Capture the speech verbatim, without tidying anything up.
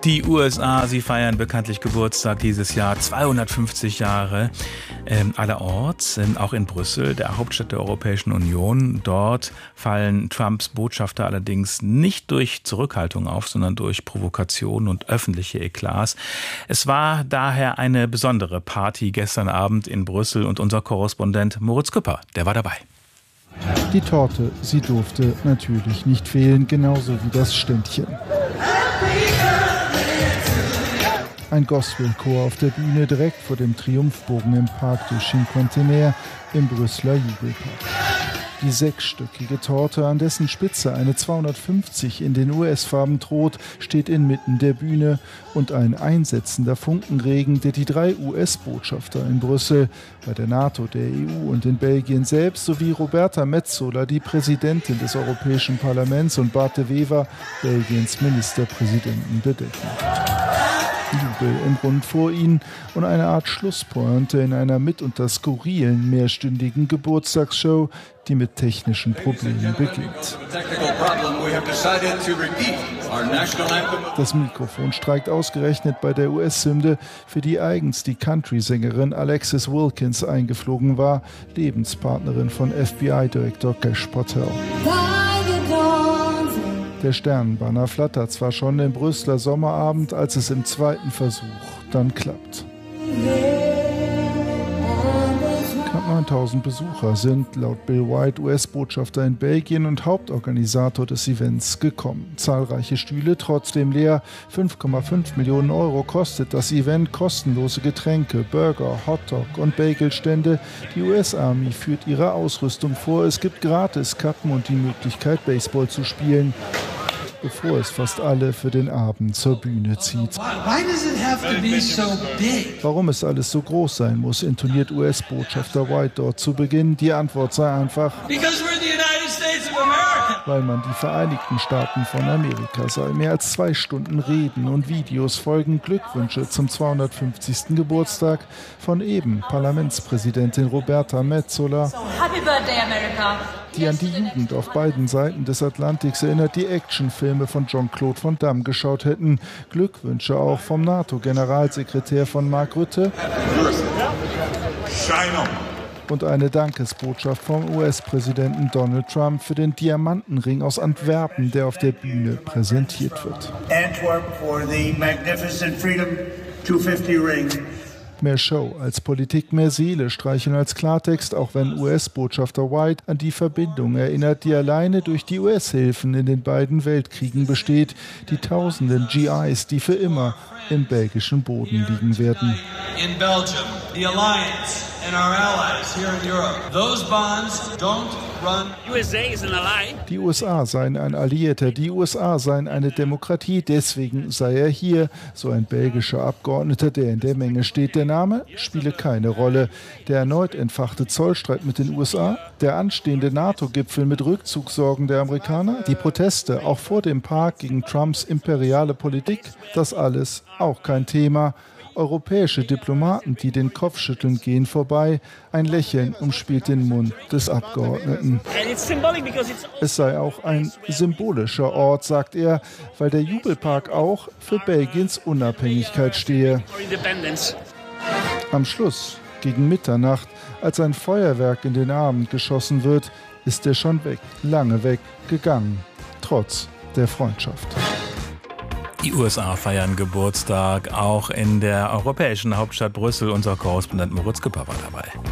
Die U S A, sie feiern bekanntlich Geburtstag dieses Jahr, zweihundertfünfzig Jahre ähm, allerorts, ähm, auch in Brüssel, der Hauptstadt der Europäischen Union. Dort fallen Trumps Botschafter allerdings nicht durch Zurückhaltung auf, sondern durch Provokation und öffentliche Eklats. Es war daher eine besondere Party gestern Abend in Brüssel und unser Korrespondent Moritz Küpper, der war dabei. Die Torte, sie durfte natürlich nicht fehlen, genauso wie das Ständchen. Ein Gospelchor auf der Bühne direkt vor dem Triumphbogen im Parc du Cinquantenaire im Brüsseler Jubelpark. Die sechsstöckige Torte, an dessen Spitze eine zweihundertfünfzig in den U S-Farben droht, steht inmitten der Bühne und ein einsetzender Funkenregen, der die drei U S-Botschafter in Brüssel, bei der NATO, der E U und in Belgien selbst, sowie Roberta Metsola, die Präsidentin des Europäischen Parlaments, und Bart de Wever, Belgiens Ministerpräsidenten, bedecken. Jubel im Rund vor ihnen und eine Art Schlusspointe in einer mitunter skurrilen mehrstündigen Geburtstagsshow, die mit technischen Problemen beginnt. Das Mikrofon streikt ausgerechnet bei der U S-Hymne, für die eigens die Country-Sängerin Alexis Wilkins eingeflogen war, Lebenspartnerin von F B I-Direktor Kash Patel. Der Sternenbanner flattert zwar schon im Brüsseler Sommerabend, als es im zweiten Versuch dann klappt. Knapp neuntausend Besucher sind laut Bill White, U S-Botschafter in Belgien und Hauptorganisator des Events, gekommen. Zahlreiche Stühle trotzdem leer. fünf Komma fünf Millionen Euro kostet das Event, kostenlose Getränke, Burger, Hotdog und Bagelstände. Die U S-Army führt ihre Ausrüstung vor. Es gibt Gratis-Kappen und die Möglichkeit, Baseball zu spielen, bevor es fast alle für den Abend zur Bühne zieht. Warum es alles so groß sein muss, intoniert U S-Botschafter White dort zu Beginn. Die Antwort sei einfach, weil man die Vereinigten Staaten von Amerika sei. Mehr als zwei Stunden Reden und Videos folgen, Glückwünsche zum zweihundertfünfzigsten Geburtstag von eben Parlamentspräsidentin Roberta Metsola, die an die Jugend auf beiden Seiten des Atlantiks erinnert, die Actionfilme von Jean-Claude Van Damme geschaut hätten. Glückwünsche auch vom NATO-Generalsekretär von Mark Rutte und eine Dankesbotschaft vom U S-Präsidenten Donald Trump für den Diamantenring aus Antwerpen, der auf der Bühne präsentiert wird. Antwerp for the magnificent Freedom zweihundertfünfzig Ring. Mehr Show als Politik, mehr Seele streichen als Klartext, auch wenn U S-Botschafter White an die Verbindung erinnert, die alleine durch die U S-Hilfen in den beiden Weltkriegen besteht, die tausenden G Is, die für immer im belgischen Boden liegen werden. In Belgium, the alliance and our allies here in Europe. Those bonds don't run. U S A is an ally. Die U S A seien ein Alliierter, die U S A seien eine Demokratie, deswegen sei er hier, so ein belgischer Abgeordneter, der in der Menge steht. Der Name spiele keine Rolle. Der erneut entfachte Zollstreit mit den U S A, der anstehende NATO-Gipfel mit Rückzugssorgen der Amerikaner, die Proteste auch vor dem Park gegen Trumps imperiale Politik, das alles auch kein Thema. Europäische Diplomaten, die den Kopf schütteln, gehen vorbei. Ein Lächeln umspielt den Mund des Abgeordneten. Es sei auch ein symbolischer Ort, sagt er, weil der Jubelpark auch für Belgiens Unabhängigkeit stehe. Am Schluss, gegen Mitternacht, als ein Feuerwerk in den Abend geschossen wird, ist er schon weg, lange weg, gegangen, trotz der Freundschaft. Die U S A feiern Geburtstag, auch in der europäischen Hauptstadt Brüssel. Unser Korrespondent Moritz Küpper war dabei.